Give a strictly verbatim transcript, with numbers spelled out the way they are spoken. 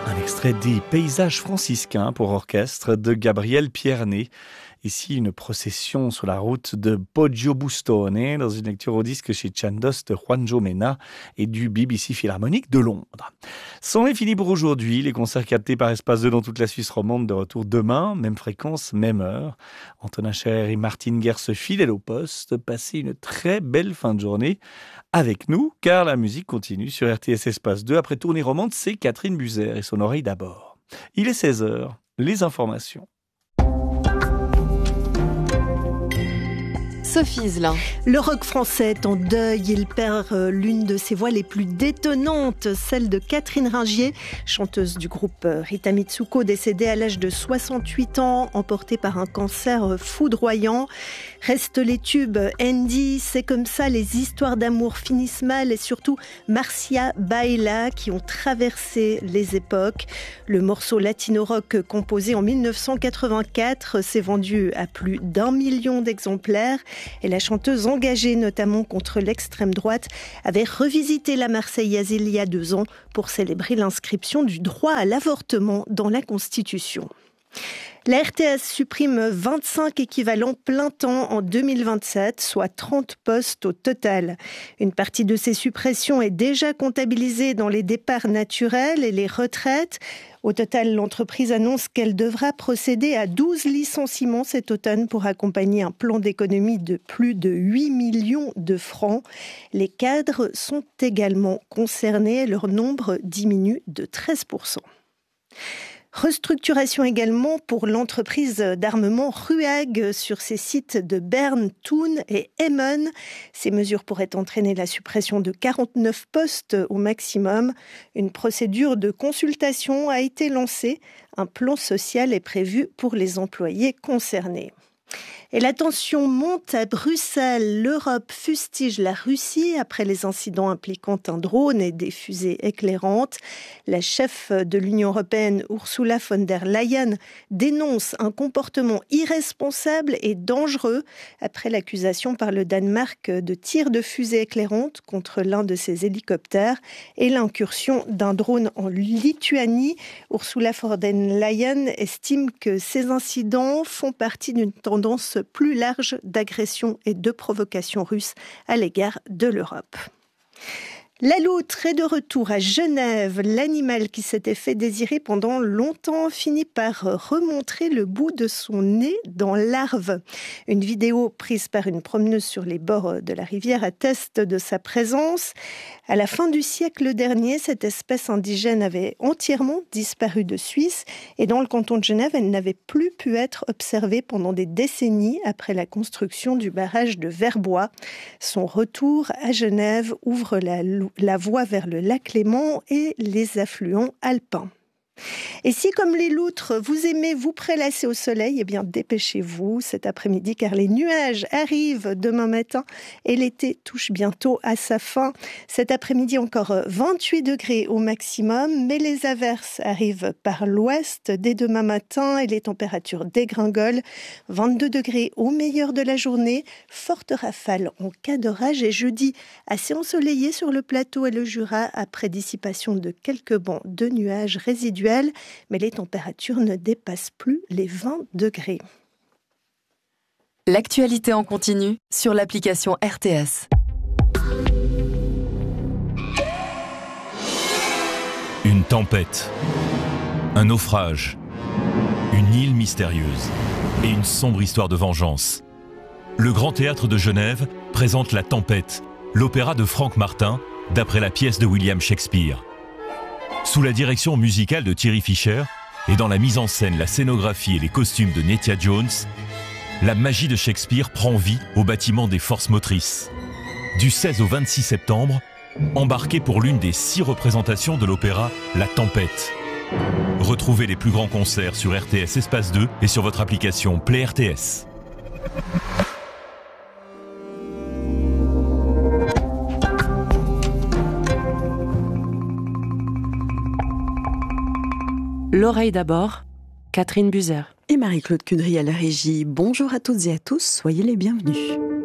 Un extrait des Paysages franciscains pour orchestre de Gabriel Pierné. Ici, une procession sur la route de Poggio Bustone, dans une lecture au disque chez Chandos de Juanjo Mena et du B B C Philharmonique de Londres. C'en est fini pour aujourd'hui. Les concerts captés par Espace deux dans toute la Suisse romande de retour demain, même fréquence, même heure. Antonin Cher et Martine Guerce fidèles au poste. Passez une très belle fin de journée avec nous, car la musique continue sur R T S Espace deux. Après Tournée romande, c'est Catherine Buzer et son oreille d'abord. Il est seize heures. Les informations. Sophie Zlin. Le rock français est en deuil. Il perd l'une de ses voix les plus détonnantes, celle de Catherine Ringier, chanteuse du groupe Rita Mitsuko, décédée à l'âge de soixante-huit ans, emportée par un cancer foudroyant. Restent les tubes Andy, C'est comme ça, Les histoires d'amour finissent mal et surtout Marcia Baila qui ont traversé les époques. Le morceau latino-rock composé en mille neuf cent quatre-vingt-quatre s'est vendu à plus d'un million d'exemplaires. Et la chanteuse engagée notamment contre l'extrême droite avait revisité la Marseillaise il y a deux ans pour célébrer l'inscription du droit à l'avortement dans la Constitution. La R T S supprime vingt-cinq équivalents plein temps en deux mille vingt-sept, soit trente postes au total. Une partie de ces suppressions est déjà comptabilisée dans les départs naturels et les retraites. Au total, l'entreprise annonce qu'elle devra procéder à douze licenciements cet automne pour accompagner un plan d'économie de plus de huit millions de francs. Les cadres sont également concernés. Leur nombre diminue de treize pour cent. Restructuration également pour l'entreprise d'armement Ruag sur ses sites de Berne, Thun et Emmen. Ces mesures pourraient entraîner la suppression de quarante-neuf postes au maximum. Une procédure de consultation a été lancée. Un plan social est prévu pour les employés concernés. Et la tension monte à Bruxelles. L'Europe fustige la Russie après les incidents impliquant un drone et des fusées éclairantes. La chef de l'Union européenne, Ursula von der Leyen, dénonce un comportement irresponsable et dangereux après l'accusation par le Danemark de tir de fusées éclairantes contre l'un de ses hélicoptères et l'incursion d'un drone en Lituanie. Ursula von der Leyen estime que ces incidents font partie d'une tendance plus large d'agression et de provocation russe à l'égard de l'Europe. La loutre est de retour à Genève. L'animal qui s'était fait désirer pendant longtemps finit par remontrer le bout de son nez dans l'Arve. Une vidéo prise par une promeneuse sur les bords de la rivière atteste de sa présence. À la fin du siècle dernier, cette espèce indigène avait entièrement disparu de Suisse et dans le canton de Genève, elle n'avait plus pu être observée pendant des décennies après la construction du barrage de Verbois. Son retour à Genève ouvre la la voie vers le lac Léman et les affluents alpins. Et si, comme les loutres, vous aimez vous prélasser au soleil, eh bien dépêchez-vous cet après-midi car les nuages arrivent demain matin et l'été touche bientôt à sa fin. Cet après-midi encore vingt-huit degrés au maximum, mais les averses arrivent par l'ouest dès demain matin et les températures dégringolent. vingt-deux degrés au meilleur de la journée, forte rafale en cas d'orage et jeudi assez ensoleillé sur le plateau et le Jura après dissipation de quelques bancs de nuages résiduels. Mais les températures ne dépassent plus les vingt degrés. L'actualité en continu sur l'application R T S. Une tempête, un naufrage, une île mystérieuse et une sombre histoire de vengeance. Le Grand Théâtre de Genève présente La Tempête, l'opéra de Frank Martin, d'après la pièce de William Shakespeare. Sous la direction musicale de Thierry Fischer et dans la mise en scène, la scénographie et les costumes de Nettia Jones, la magie de Shakespeare prend vie au bâtiment des forces motrices. Du seize au vingt-six septembre, embarquez pour l'une des six représentations de l'opéra La Tempête. Retrouvez les plus grands concerts sur R T S Espace deux et sur votre application Play R T S. L'oreille d'abord, Catherine Buzer. Et Marie-Claude Cudry à la régie. Bonjour à toutes et à tous, soyez les bienvenus.